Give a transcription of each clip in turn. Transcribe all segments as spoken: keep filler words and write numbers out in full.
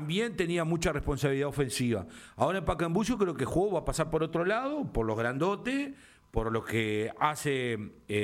también tenía mucha responsabilidad ofensiva. Ahora en Pacaembu yo creo que el juego va a pasar por otro lado, por los grandotes, por lo que hace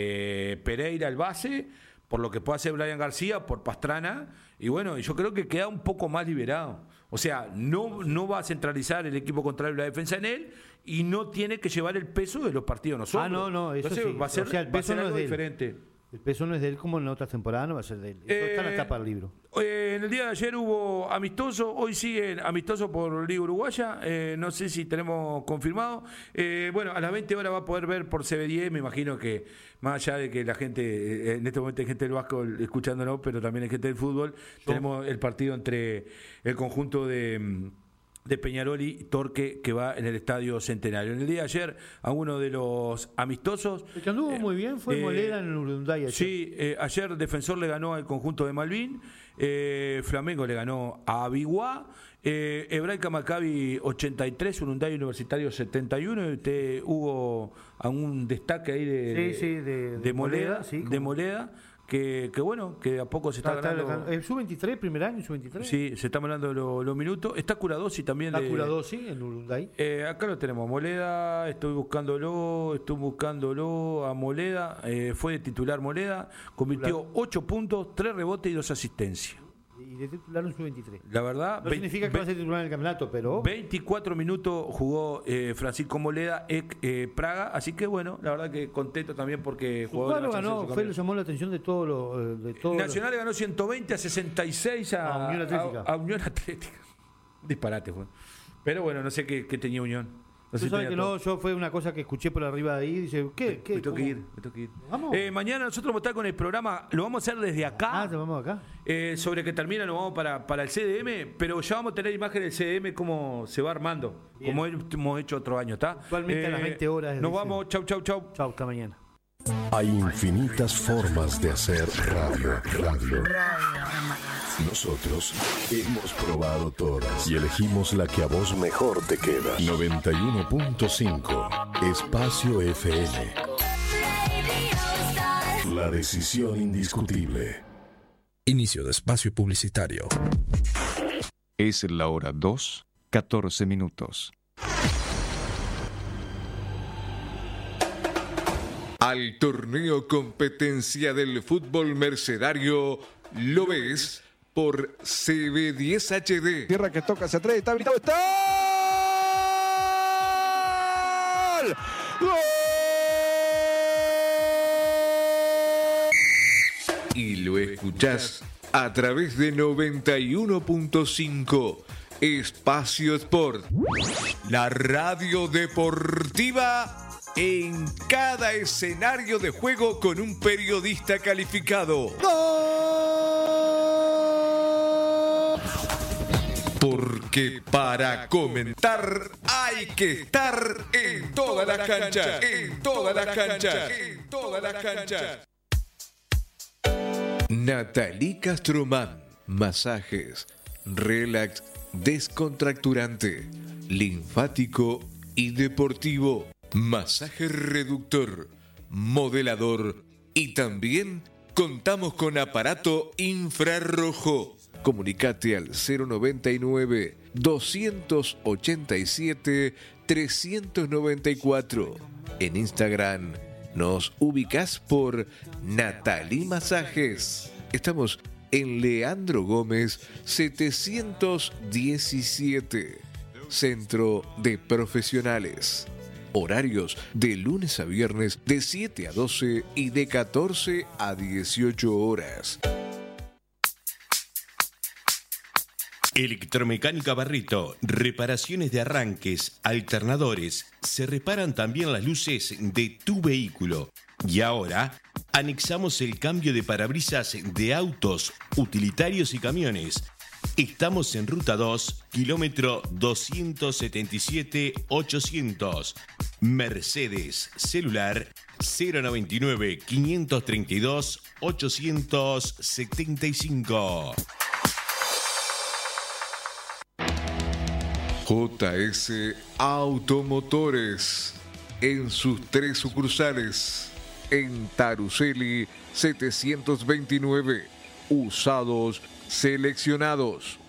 eh, Pereira el base, por lo que puede hacer Brian García, por Pastrana, y bueno, yo creo que queda un poco más liberado. O sea, no, no va a centralizar el equipo contrario la defensa en él, y no tiene que llevar el peso de los partidos nosotros. Ah, no, no, eso Entonces, sí. va a ser, o sea, el va a peso ser no algo es de él. diferente. El peso no es de él como en la otra temporada, no va a ser de él. Eso Eh, está en la tapa del libro. Eh, en el día de ayer hubo amistoso, hoy siguen amistosos por Liga Uruguaya, eh, no sé si tenemos confirmado. Eh, bueno, a las veinte horas va a poder ver por C B diez, me imagino que más allá de que la gente, eh, en este momento hay gente del Vasco escuchándonos, pero también hay gente del fútbol, ¿no? Tenemos el partido entre el conjunto de... de Peñarol y Torque, que va en el Estadio Centenario. En el día de ayer, a uno de los amistosos... El que anduvo eh, muy bien fue eh, Molera en el Urunday ayer. Sí, eh, ayer Defensor le ganó al conjunto de Malvin, eh, Flamengo le ganó a Biguá, eh, Hebraica Maccabi ochenta y tres, Urunday Universitario setenta y uno, y usted hubo algún destaque ahí de, sí, sí, de, de, de Moleda, Moleda, sí, de Moleda. Que, que bueno, que a poco se está, está ganando. El sub veintitrés, primer año, sub veintitrés. Sí, se está ganando los lo minutos. Está Curadosi también. Está de, Curadosi en Urunday. Eh, acá lo tenemos, Moleda, estoy buscándolo, estoy buscándolo a Moleda. Eh, fue de titular Moleda, convirtió ocho puntos, tres rebotes y dos asistencias. Y de titular en sub veintitrés. La verdad, no veinte, significa que va a ser titular en el campeonato, pero... veinticuatro minutos jugó eh, Francisco Moleda, eh, eh, Praga, así que bueno, la verdad que contento también porque su jugó... cuadro ganó, fue, le llamó la atención de todo lo... De todo Nacional le ganó ciento veinte a sesenta y seis a, a Unión Atlética. A, a Unión Atlética. Disparate fue. Pero bueno, no sé qué, qué tenía Unión. No Tú sé sabes si que todo. no, yo fue una cosa que escuché por arriba de ahí, dice, ¿qué? qué Me tengo que ¿Cómo? ir, me tengo que ir. ¿Vamos? Eh, mañana nosotros vamos a estar con el programa, lo vamos a hacer desde acá. Ah, ¿te vamos acá? Eh, sobre que termina, nos vamos para, para el C D M, pero ya vamos a tener imagen del C D M cómo se va armando, bien, como hemos hecho otro año, ¿está? Actualmente eh, a las veinte horas. Nos vamos, chau, chau, chau. Chau, hasta mañana. Hay infinitas formas de hacer radio, radio. Nosotros hemos probado todas y elegimos la que a vos mejor te queda. noventa y uno punto cinco Espacio F M. La decisión indiscutible. Inicio de espacio publicitario. Es la hora dos, catorce minutos. Al torneo competencia del fútbol mercedario lo ves por C B diez H D. Tierra que toca hacia atrás, está habilitado, está. ¡Gol! Y lo escuchás a través de noventa y uno punto cinco Espacio Sport, la radio deportiva en cada escenario de juego con un periodista calificado. Porque para comentar hay que estar en todas las canchas, en todas las canchas, en todas las canchas. Nathalie Castromán, masajes, relax, descontracturante, linfático y deportivo. Masaje reductor, modelador y también contamos con aparato infrarrojo. Comunicate al cero noventa y nueve, doscientos ochenta y siete, trescientos noventa y cuatro. En Instagram nos ubicás por Nathalie Masajes. Estamos en Leandro Gómez setecientos diecisiete. Centro de Profesionales. Horarios de lunes a viernes de siete a doce y de catorce a dieciocho horas. Electromecánica Barrito, reparaciones de arranques, alternadores, se reparan también las luces de tu vehículo. Y ahora, anexamos el cambio de parabrisas de autos, utilitarios y camiones. Estamos en Ruta dos, kilómetro doscientos setenta y siete ochocientos. Mercedes, celular cero noventa y nueve, quinientos treinta y dos, ochocientos setenta y cinco. J S Automotores, en sus tres sucursales, en Taruceli setecientos veintinueve, usados seleccionados.